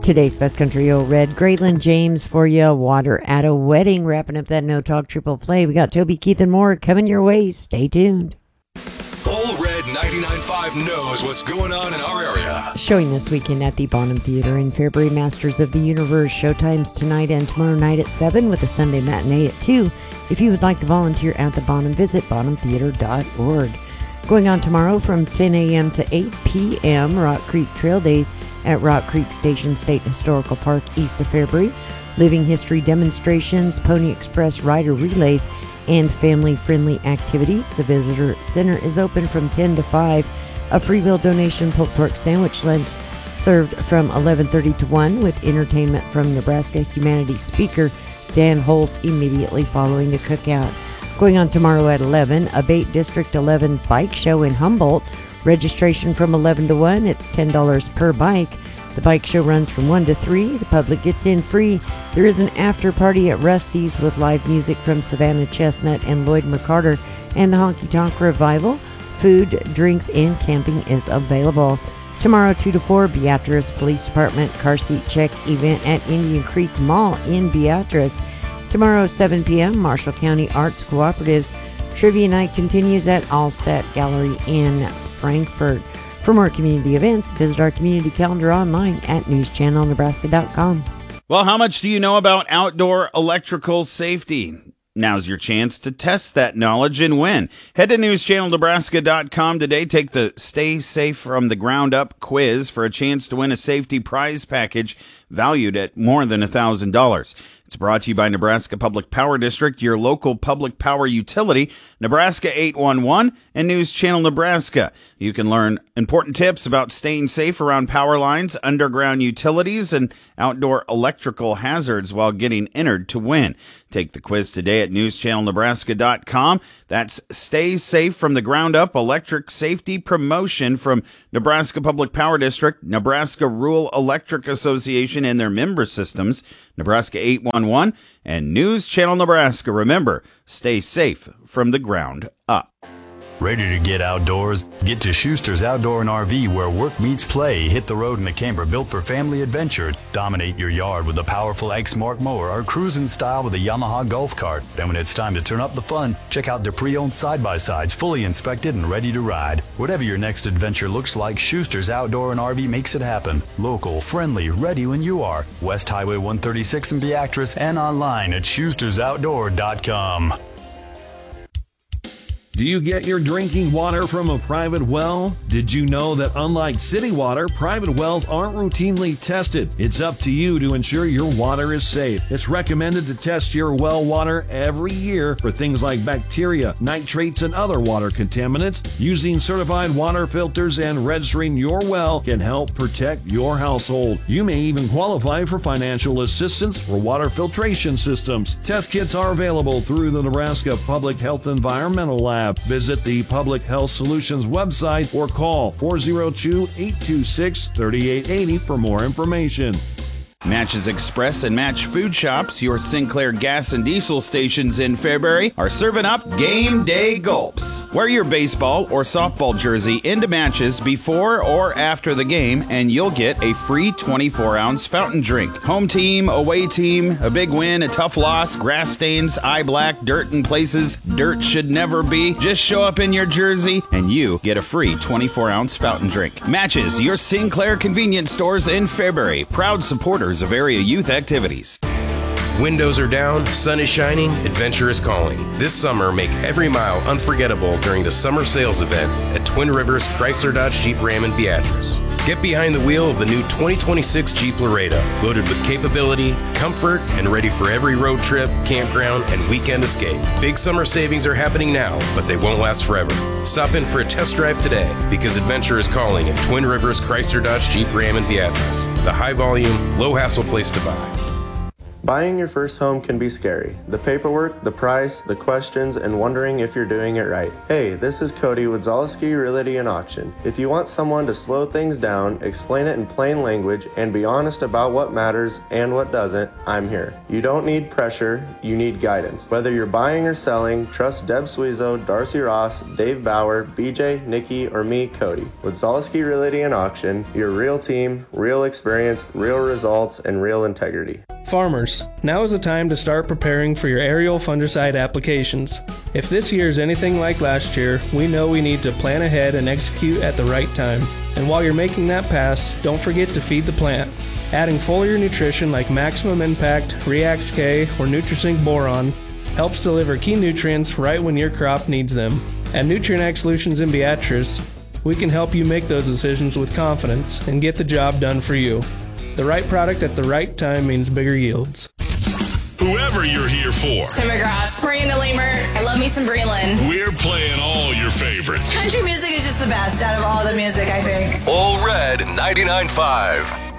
Today's Best Country Old Red, Graylin James for you. Water at a Wedding. Wrapping up that No Talk Triple Play. We got Toby Keith and more coming your way. Stay tuned. Old Red 99.5 knows what's going on in our area. Showing this weekend at the Bonham Theater in Fairbury, Masters of the Universe. Showtimes tonight and tomorrow night at 7 with a Sunday matinee at 2. If you would like to volunteer at the Bonham, visit bonhamtheater.org. Going on tomorrow from 10 a.m. to 8 p.m., Rock Creek Trail Days at Rock Creek Station State Historical Park east of Fairbury. Living history demonstrations, Pony Express rider relays, and family-friendly activities. The Visitor Center is open from 10 to 5. A free will donation pulled pork sandwich lunch served from 11:30 to 1 with entertainment from Nebraska Humanities speaker Dan Holtz immediately following the cookout. Going on tomorrow at 11, a Bait District 11 bike show in Humboldt. Registration from 11 to 1. It's $10 per bike. The bike show runs from 1 to 3. The public gets in free. There is an after party at Rusty's with live music from Savannah Chestnut and Lloyd McCarter and the Honky Tonk Revival. Food, drinks, and camping is available. Tomorrow, 2 to 4, Beatrice Police Department car seat check event at Indian Creek Mall in Beatrice. Tomorrow, 7 p.m., Marshall County Arts Cooperatives Trivia Night continues at Allstat Gallery in Frankfort. For more community events, visit our community calendar online at newschannelnebraska.com. Well, how much do you know about outdoor electrical safety? Now's your chance to test that knowledge and win. Head to newschannelnebraska.com today. Take the Stay Safe from the Ground Up quiz for a chance to win a safety prize package valued at more than $1,000. It's brought to you by Nebraska Public Power District, your local public power utility, Nebraska 811, and News Channel Nebraska. You can learn important tips about staying safe around power lines, underground utilities, and outdoor electrical hazards while getting entered to win. Take the quiz today at newschannelnebraska.com. That's Stay Safe from the Ground Up electric safety promotion from Nebraska Public Power District, Nebraska Rural Electric Association and their member systems, Nebraska 811, and News Channel Nebraska. Remember, stay safe from the ground up. Ready to get outdoors? Get to Schuster's Outdoor and RV, where work meets play. Hit the road in a camper built for family adventure. Dominate your yard with a powerful X-Mark mower, or cruise in style with a Yamaha golf cart. And when it's time to turn up the fun, check out their pre-owned side-by-sides, fully inspected and ready to ride. Whatever your next adventure looks like, Schuster's Outdoor and RV makes it happen. Local, friendly, ready when you are. West Highway 136 in Beatrice, and online at schustersoutdoor.com. Do you get your drinking water from a private well? Did you know that unlike city water, private wells aren't routinely tested? It's up to you to ensure your water is safe. It's recommended to test your well water every year for things like bacteria, nitrates, and other water contaminants. Using certified water filters and registering your well can help protect your household. You may even qualify for financial assistance for water filtration systems. Test kits are available through the Nebraska Public Health Environmental Lab. Visit the Public Health Solutions website or call 402-826-3880 for more information. Matches Express and Match Food Shops, your Sinclair gas and diesel stations in Fairbury, are serving up game day gulps. Wear your baseball or softball jersey into Matches before or after the game, and you'll get a free 24-ounce fountain drink. Home team, away team, a big win, a tough loss, grass stains, eye black, dirt in places dirt should never be. Just show up in your jersey, and you get a free 24-ounce fountain drink. Matches, your Sinclair convenience stores in Fairbury, proud supporters of area youth activities. Windows are down, sun is shining, adventure is calling. This summer, make every mile unforgettable during the summer sales event at Twin Rivers Chrysler Dodge Jeep Ram in Beatrice. Get behind the wheel of the new 2026 Jeep Laredo, loaded with capability, comfort, and ready for every road trip, campground, and weekend escape. Big summer savings are happening now, but they won't last forever. Stop in for a test drive today, because adventure is calling at Twin Rivers Chrysler Dodge Jeep Ram in Beatrice. The high volume, low hassle place to buy. Buying your first home can be scary. The paperwork, the price, the questions, and wondering if you're doing it right. Hey, this is Cody with Zaleski Realty and Auction. If you want someone to slow things down, explain it in plain language, and be honest about what matters and what doesn't, I'm here. You don't need pressure, you need guidance. Whether you're buying or selling, trust Deb Suizo, Darcy Ross, Dave Bauer, BJ, Nikki, or me, Cody. With Zaleski Realty and Auction, your real team, real experience, real results, and real integrity. Farmers, now is the time to start preparing for your aerial fungicide applications. If this year is anything like last year, we know we need to plan ahead and execute at the right time. And while you're making that pass, don't forget to feed the plant. Adding foliar nutrition like Maximum Impact, Reax K, or NutriSync Boron helps deliver key nutrients right when your crop needs them. At Nutrient Ag Solutions in Beatrice, we can help you make those decisions with confidence and get the job done for you. The right product at the right time means bigger yields. Whoever you're here for. Tim McGrath, Miranda Lamer, I love me some Breland. We're playing all your favorites. Country music is just the best out of all the music, I think. All Red 99.5.